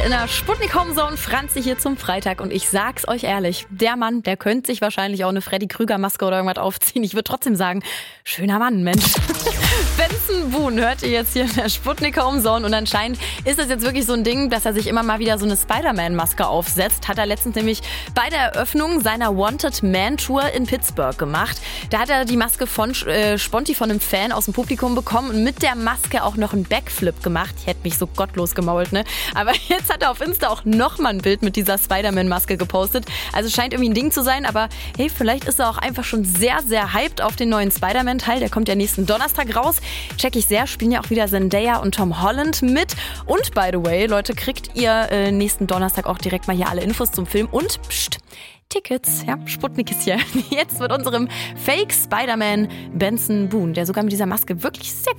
in der Sputnik Homezone. Franzi hier zum Freitag und ich sag's euch ehrlich, der Mann, der könnte sich wahrscheinlich auch eine Freddy Krüger Maske oder irgendwas aufziehen. Ich würde trotzdem sagen, schöner Mann, Mensch. Benson Boone hört ihr jetzt hier in der Sputnik Homezone und anscheinend ist es jetzt wirklich so ein Ding, dass er sich immer mal wieder so eine Spider-Man-Maske aufsetzt. Hat er letztens nämlich bei der Eröffnung seiner Wanted Man Tour in Pittsburgh gemacht. Da hat er die Maske von Sponti von einem Fan aus dem Publikum bekommen und mit der Maske auch noch einen Backflip gemacht. Ich hätte mich so gottlos gemault, ne? Aber jetzt hat er auf Insta auch nochmal ein Bild mit dieser Spider-Man-Maske gepostet. Also scheint irgendwie ein Ding zu sein, aber hey, vielleicht ist er auch einfach schon sehr, sehr hyped auf den neuen Spider-Man-Teil. Der kommt ja nächsten Donnerstag raus. Check ich sehr, spielen ja auch wieder Zendaya und Tom Holland mit. Und by the way, Leute, kriegt ihr nächsten Donnerstag auch direkt mal hier alle Infos zum Film und Tickets. Ja, Sputnik ist hier. Jetzt mit unserem Fake Spider-Man Benson Boone, der sogar mit dieser Maske wirklich sehr